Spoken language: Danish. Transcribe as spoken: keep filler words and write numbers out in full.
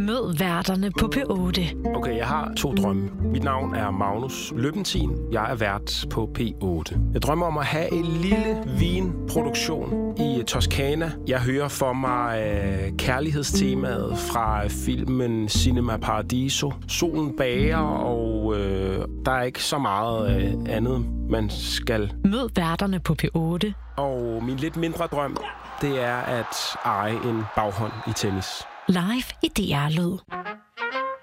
Mød værterne på P otte. Okay, jeg har to drømme. Mit navn er Magnus Løbentin. Jeg er vært på P otte. Jeg drømmer om at have en lille vinproduktion i Toscana. Jeg hører for mig øh, kærlighedstemaet fra filmen Cinema Paradiso. Solen bager, og øh, der er ikke så meget øh, andet, man skal. Mød værterne på P otte. Og min lidt mindre drøm, det er at eje en baghånd i tennis. Live i D R Lyd.